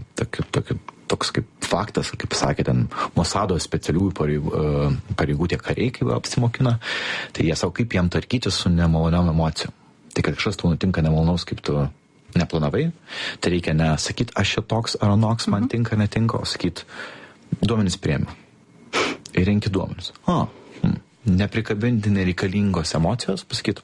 toks kaip faktas, kaip sakė, ten Mosado specialiųjų pareigų tie kariai, kai apsimokina, tai jie savo kaip jiem tvarkytis su nemaloniom emocijom. Tai kad kažkas tau nutinka nemalonaus, kaip tu neplanavai, tai reikia nesakyti, aš čia toks ar anoks, man tinka, netinka, o sakyti, duomenis priėmiau. Ir renki duomenis. Neprikabinti nereikalingos emocijos, pasakyti,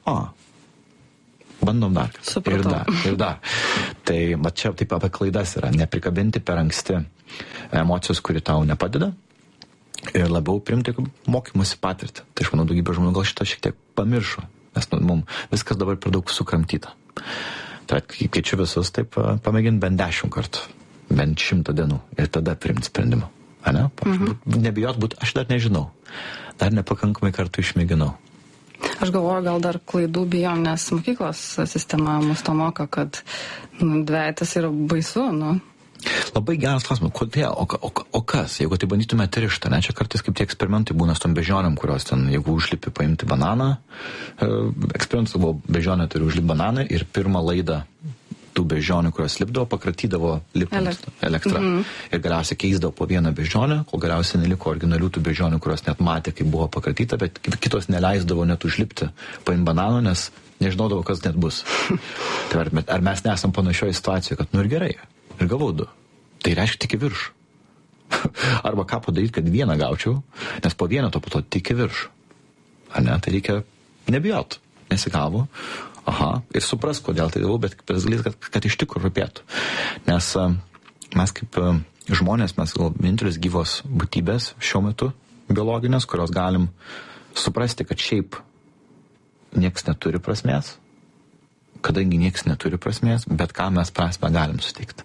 bandom dar. Supratau. Ir dar. Tai čia taip apie klaidas yra. Neprikabinti per anksti emocijos, kuri tau nepadeda. Ir labiau priimti mokymosi patirtį. Tai aš manau, daugybė žmonių gal šitą šiek tiek pamiršo. Nes mums viskas dabar per daug sukramtyta. Tai kviečiu visus taip pamėginti bent 10 kartų. Bent 100 dienų. Ir tada priimti sprendimą. Ane? Nebijot būti, aš dar nežinau. Dar nepakankamai kartų išmėginau. Aš galvoju, gal dar klaidų bijom, nes mokyklos sistema mus to moka, kad dvejetas yra baisu, Labai geras klausimas, kodėl, o kas, jeigu tai bandytume atrišti, ne, čia kartais kaip tie eksperimentai būna su tom bežionėm, kurios ten, jeigu užlipi paimti bananą, eksperimentas buvo bežionė, turi užlipti bananą ir pirmą laidą tų bežonių, kurios lipdavo, pakratydavo lipant elektrą. Ir galiausiai keisdavo po vieną bežionę, kol galiausiai neliko originalių tų bežonių, kurios net matė, kaip buvo pakratyta, bet kitos neleisdavo net užlipti paimti banano, nes nežinodavo, kas net bus. Tai ar mes nesam panašioje situacijoje, kad ir gerai, ir gavau 2. Tai reiškia tik į viršų. Arba ką padaryti, kad vieną gaučiau, nes po vieną to po to tik į viršų. Ar ne? Tai reikia nebijot. Nesigavo. Ir supras, kodėl tai darau, bet kad iš tikrųjų rūpėtų. Nes mes kaip žmonės, mes gal vienintelis gyvos būtybės šiuo metu biologinės, kurios galim suprasti, kad šiaip nieks neturi prasmės, kadangi nieks neturi prasmės, bet ką mes prasmę galim suteikti.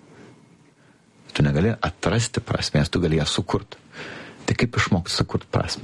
Tu negali atrasti prasmės, tu gali ją sukurti. Tai kaip išmokti sukurti prasmę?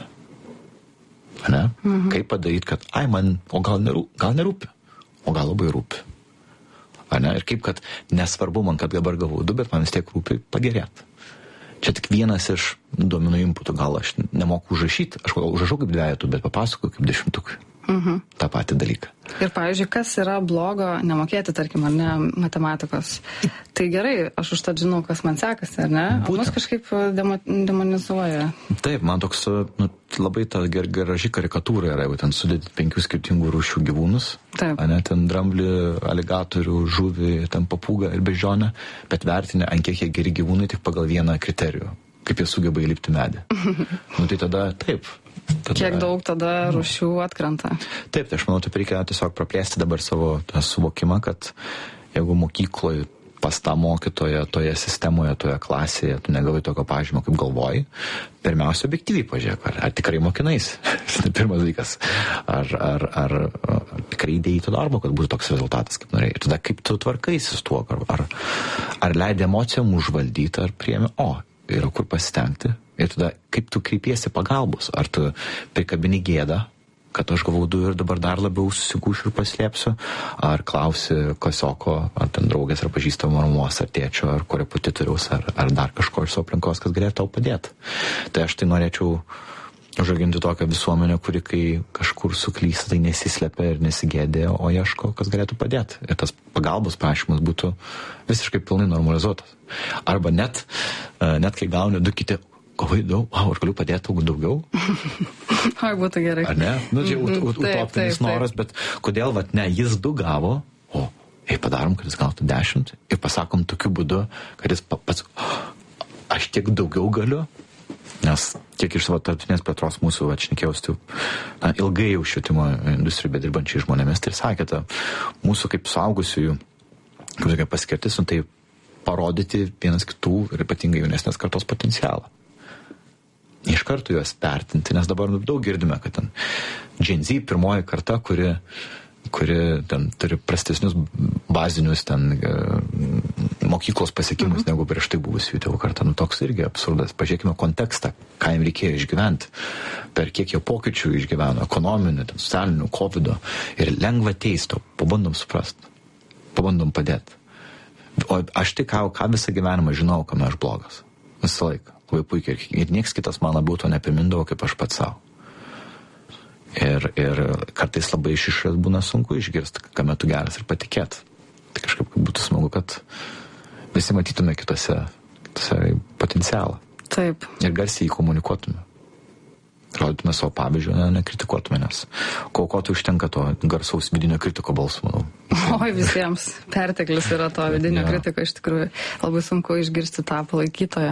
Ne? Kaip padaryti, kad o gal nerūpi? O gal labai rūpi. Ir kaip, kad nesvarbu man, kad dabar gavau 2, bet man vis tiek rūpi pagerėti. Čia tik vienas iš duomenų inputų. Gal aš nemoku užrašyti, aš gal užrašau kaip 2, bet papasakoju kaip 10. tą patį dalyką. Ir, pavyzdžiui, kas yra blogo nemokėti, tarkim, ar ne, matematikos. Tai gerai, aš užtat žinau, kas man sekasi, ar ne? O mus kažkaip demonizuoja. Taip, man toks labai ta graži karikatūra yra, jeigu ten sudėti 5 skirtingų rūšių gyvūnus. Taip. Ne, ten dramblį, aligatorių, žuvį, ten papūgą ir bežionę, bet vertinę, ant kiek jie geri gyvūnai tik pagal vieną kriterijų. Kaip jie sugeba įlipti medį. Tai tada taip. Kiek daug tada rūšių atkrenta. Taip, tai aš manau, taip reikia tiesiog praplėsti dabar savo tą suvokimą, kad jeigu mokykloje pas tą mokytoją, toje sistemoje, toje klasėje, tu negavai tokio pažymo, kaip galvoji, pirmiausia, objektyviai pažiūrėk, ar tikrai mokinais. Pirmas dalykas. Ar tikrai įdėjai to darbo, kad būtų toks rezultatas, kaip norėjai. Ir tada kaip tu tvarkaisi su tuo, ar leidai emocijom užvaldyti, ar priėmė, yra kur pasitengti. Ir tada, kaip tu kreipiesi pagalbos, ar tu prikabini gėdą, kad aš gavau 2 ir dabar dar labiau susigūšiu ir paslėpsiu, ar klausi klasioko, ar ten draugės, ar pažįstamo mamos, ar tėčio, ar korepetitoriaus, ar dar kažko iš savo aplinkos, kas galėtų tau padėti. Tai aš tai norėčiau užauginti tokią visuomenę, kuri kai kažkur suklysta, tai nesislepia ir nesigėdė, o ieško, kas galėtų padėti. Ir tas pagalbos prašymas būtų visiškai pilnai normalizuotas. Arba net kai gauni 2 kiti, kovai daug, aš galiu padėti daugiau. Būtų gerai. Ar ne? Čia utopinis noras, bet kodėl, jis 2 gavo, padarom, kad jis gautų 10 ir pasakom tokiu būdu, kad jis pats, aš tiek daugiau galiu, nes tiek iš savo tarptautinės plėtros mūsų šnekėjausi ilgai jau švietimo industrijų bedirbančiai žmonėmis, tai sakėte, mūsų kaip suaugusiųjų paskirtis, tai parodyti vienas kitų ir ypatingai jaunesnės kartos potencialą. Iš karto juos vertinti, nes dabar daug girdime, kad ten Gen Z pirmoji karta, kuri ten turi prastesnius bazinius ten mokyklos pasiekimus negu prieš tai buvusių tėvų kartą. Toks irgi absurdas. Pažiūrėkime kontekstą, ką jiems reikėjo išgyventi, per kiek jie pokyčių išgyveno, ekonominių, socialinių, covido. Ir lengva teisto, pabandom suprasti, pabandom padėti. O aš tik ką visą gyvenimą žinau, kame aš blogas. Visą laiką. Labai puikiai. Ir nieks kitas man labiau to neprimindavo, kaip aš pats savo. Ir kartais labai iš išorės būna sunku išgirsti, kame tu geras ir patikėti. Tai kažkaip būtų smagu, kad visi matytume kitose potencialą. Taip. Ir garsiai jį komunikuotume. Rodytume savo pavyzdžių, nekritikuotume, nes ko užtenka to garsaus vidinio kritiko balsų, manau. Oi, visiems perteklis yra to vidinio kritiko, iš tikrųjų labai sunku išgirsti tą palaikytoją.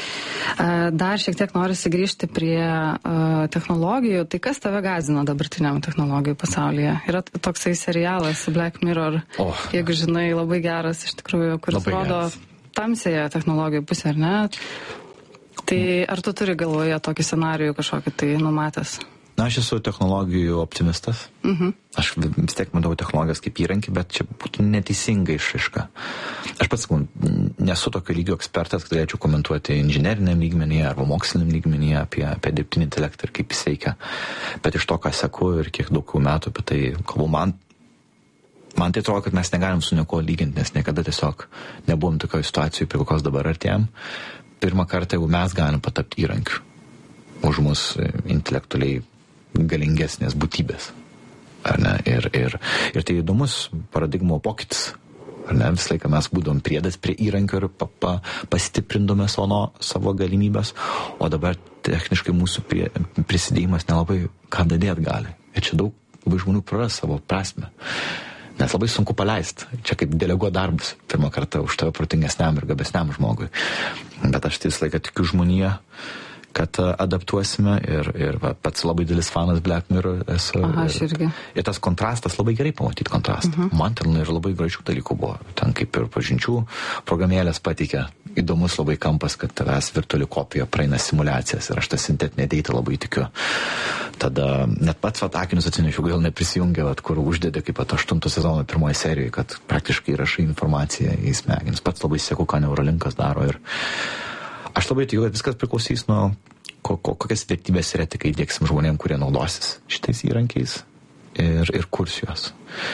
Dar šiek tiek norisi grįžti prie technologijų. Tai kas tave gąsdina dabartiniam technologijų pasaulyje? Yra toksai serialas Black Mirror, jeigu žinai, labai geras iš tikrųjų, kuris rodo tamsėje technologijų pusę, ar ne? Tai ar tu turi galvoje tokį scenarijų kažkokį tai numatęs? Na, aš esu technologijų optimistas. Aš vis tiek matau technologijas kaip įrankį, bet čia būtų neteisinga išraiška. Aš pats nesu tokio lygio ekspertas, kad galėčiau komentuoti inžineriniam lygmenyje arba moksliniam lygmenyje apie dirbtinį intelektą ir kaip jis veikia. Bet iš to, ką seku ir kiek daug metų apie tai kalbu, man tai atrodo, kad mes negalim su nieko lyginti, nes niekada tiesiog nebuvom tokioje situacijoje, prie kokios dabar artėjom. Pirmą kartą, jeigu mes galim patapti įrankiu už mus intelektualiai galingesnės būtybės. Ar ne? Ir tai įdomus paradigmo pokytis. Ar ne? Visą laiką mes būdom priedas prie įrankio ir pastiprindome savo galimybės, o dabar techniškai mūsų prisidėjimas nelabai ką dadėt gali. Ir čia daug žmonių praras savo prasmę. Nes labai sunku paleisti. Čia kaip deleguoti darbus pirmą kartą už tave protingesniam ir gabesniam žmogui. Bet aš tai visą laiką tikiu žmoniją, kad adaptuosime ir pats labai didelis fanas Black Mirror esu. Aš irgi. Ir tas kontrastas, labai gerai pamatyti kontrastą. Man ten ir labai gražių dalykų buvo. Ten kaip ir pažinčių programėlės pateikė įdomus labai kampas, kad tavęs virtuali kopija praeina simulacijas ir aš tą sintetinę deitą labai tikiu. Tada net pats akinius atsinešiu, gal neprisijungia, kur uždėdė kaip 8 sezono 1 serijoje, kad praktiškai rašai informaciją į smegenis. Pats labai seku, ką Neuralinkas daro ir aš labai tikiu, kad viskas priklausys nuo kokias vertybės ir etiką įdėksim žmonėm, kurie naudosis šitais įrankiais ir kurs juos.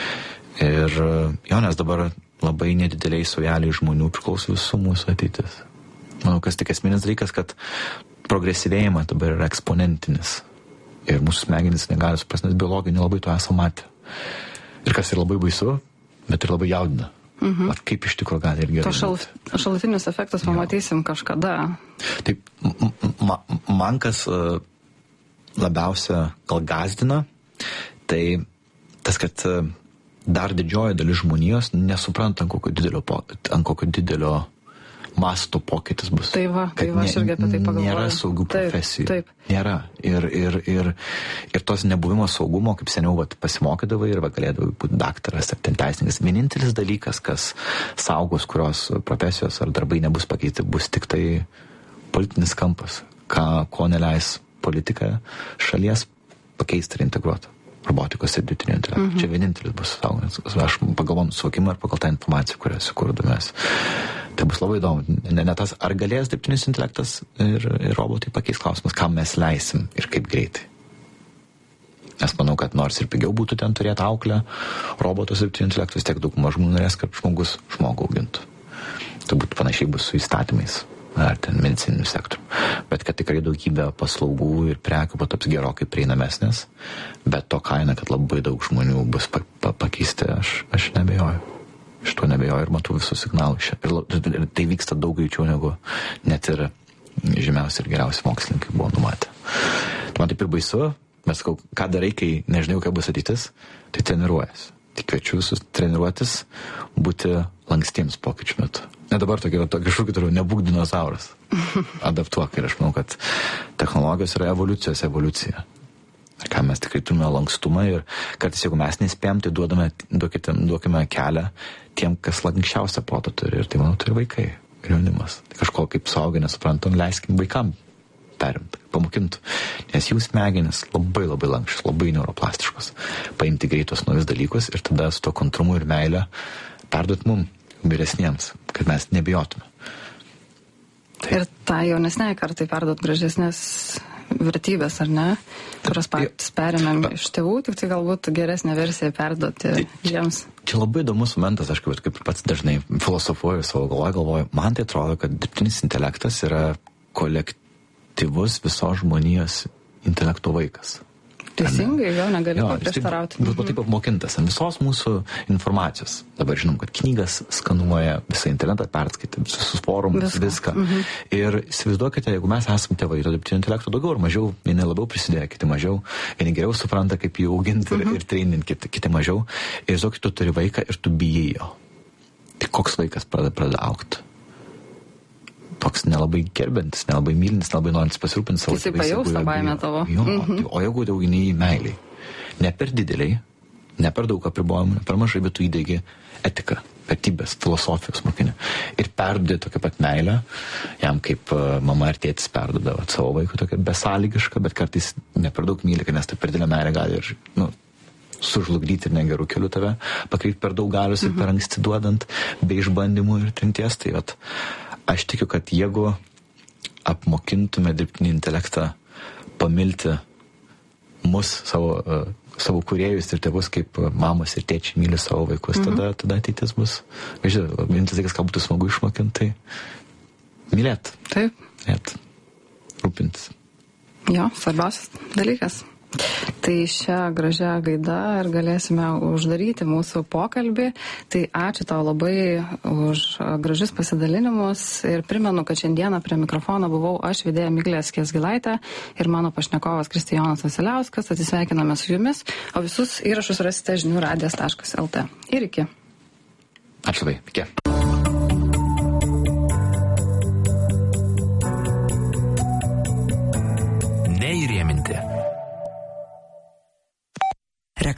Ir nes dabar labai nedideliai sujeliai žmonių priklauso visų mūsų ateitis. Manau, kas tik esminis dalykas, kad progresyvėjimas dabar yra eksponentinis. Ir mūsų smegenys negali suprasti, nes biologai nelabai to esame matę. Ir kas yra labai baisu, bet ir labai jaudina. At kaip iš tikrųjų gali ir gerai. To šalutinius efektus pamatysim kažkada. Taip, man kas labiausia gal gąsdina, tai tas, kad dar didžioji dalis žmonijos nesupranta, ant kokio didelio masto pokytis bus. Tai aš irgi apie tai pagalvoju. Nėra saugių profesijų. Taip. Nėra. Ir tos nebuvimo saugumo, kaip seniau pasimokydavai ir galėdavai būti daktaras ar ten teisininkas. Vienintelis dalykas, kas saugos, kurios profesijos ar darbai nebus pakeisti, bus tik tai politinis kampas, ko neleis politika šalies pakeisti ir integruoti. Robotikos ir dirbtinio intelekto. Čia vienintelis bus saugomas. Aš pagal mano suvokimą ir pagal tą informaciją, kurią sukūrėmės. Tai bus labai įdomu. Ne tas, ar galės dirbtinis intelektas ir robotai pakeis klausimas, kam mes leisim ir kaip greitai. Nes manau, kad nors ir pigiau būtų ten turėti auklę, robotus ir dirbtinio intelekto, vis tiek daug mažumų norės, kad žmogus žmogų augintų. Turbūt panašiai bus su įstatymais ar ten medicininiu sektoriu. Bet kad tikrai daugybė paslaugų ir prekių taps gerokai prieinamesnės, bet to kaina, kad labai daug žmonių bus pakeisti, aš nebejoju. Iš to nebejoju ir matau visus signalus. Ir tai vyksta daug greičiau negu net ir žymiausi ir geriausi mokslininkai buvo numatę. Tai man taip ir baisu, bet sakau, ką darai, kai nežinau, kaip bus ateitis, tai treniruojas. Tik kviečiu visus treniruotis, būti lankstiems pokyčių metu. Ne dabar tokį šūkį turiu, nebūk dinozauras. Adaptuok. Ir aš manau, kad technologijos yra evoliucijos evoliucija. Ir ką mes tikrai turime lankstumą ir kartais, jeigu mes nespėjom, tai duokime kelią tiem, kas lankščiausią protą turi. Ir tai, manau, tai ir vaikai, ir jaunimas. Tai kažko kaip suaugę nesuprantam, leiskim vaikam perimti, pamokintų. Nes jų smegenis labai labai lankščios, labai neuroplastiškos. Paimti greitos naujus dalykus ir tada su to kontrumu ir meilę perduoti mum vyresniems, kad mes nebijotume. Taip. Ir tą jaunesnei kartai perduot gražesnės vertybės, ar ne? Kurios patys perėmėm iš tėvų, tik tai galbūt geresnė versija perduoti jiems. Čia labai įdomus momentas, aš kaip pats dažnai filosofuoju savo galvoju, man tai atrodo, kad dirbtinis intelektas yra kolektyvus visos žmonijos intelekto vaikas. Teisingai, jau negali paprieštarauti. Buvo taip apmokintas ant visos mūsų informacijos. Dabar žinom, kad knygas skanuoja, visą internetą perskaitė, visus forumus, viską. Ir įsivaizduokite, jeigu mes esame tėvai, to dirbtinio intelekto daugiau ar mažiau, vieni labiau prisidėjo, kiti mažiau, vieni geriau supranta, kaip jį auginti ir treininti, kiti mažiau. Ir žinokit, tu turi vaiką ir tu bijai jo. Tai koks vaikas pradeda augti? Toks nelabai gerbiantis, nelabai mylintis, nelabai norintis pasirūpinti savo. Jisai pajaus tą baimę tavo. Jo, o jeigu daugini į meiliai, ne per dideliai, ne per daug apribojimų, ne per mažai, bet tu įdegi etiką, vertybės, filosofijos mokinį. Ir perdudė tokią pat meilę, jam kaip mama ir tėtis perdudavo savo vaikų tokią besąlygišką, bet kartais ne per daug myli, nes tai per didelę meilę gali ir, sužlugdyti ir negerų kelių tave, pakreipti per daug galius ir per anksti duodant, be išbandymų ir trinties. Tai aš tikiu, kad jeigu apmokintume dirbtinį intelektą pamilti mus, savo kūrėjus ir tėvus, kaip mamos ir tėčiai myli savo vaikus, tada ateitis bus. Žiūrėjau, vienintelis dalykas, ką būtų smagu išmokinti, tai mylėt. Taip. Rūpintis. Jo, svarbiausias dalykas. Tai šią gražią gaidą ir galėsime uždaryti mūsų pokalbį. Tai ačiū tau labai už gražius pasidalinimus ir primenu, kad šiandieną prie mikrofono buvau aš, vedėja Miglė Skiesgilaitė ir mano pašnekovas Kristijonas Vasiliauskas. Atsisveikiname su jumis, o visus įrašus rasite žiniųradijas.lt. Ir iki. Ačiū labai, iki. Neįrėminti,